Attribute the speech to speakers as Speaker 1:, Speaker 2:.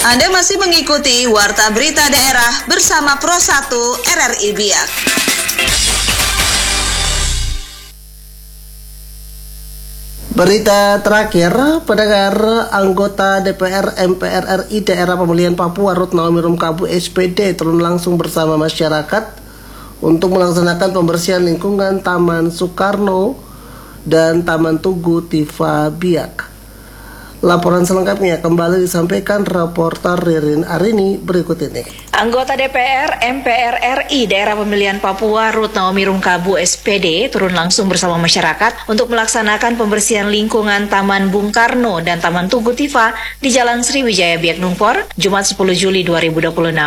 Speaker 1: Anda masih mengikuti Warta Berita Daerah bersama Pro 1 RRI Biak.
Speaker 2: Berita terakhir, pendengar, anggota DPR MPR RI Daerah Pemilihan Papua Rut Naomi Rumkabu SPD turun langsung bersama masyarakat untuk melaksanakan pembersihan lingkungan Taman Soekarno dan Taman Tugu Tifa Biak. Laporan selengkapnya kembali disampaikan reporter Ririn Arini berikut ini.
Speaker 3: Anggota DPR MPR RI Daerah Pemilihan Papua Rut Naomi Rumkabu SPD turun langsung bersama masyarakat untuk melaksanakan pembersihan lingkungan Taman Bung Karno dan Taman Tugu Tifa di Jalan Sriwijaya Biak Numfor, Jumat 10 Juli 2026.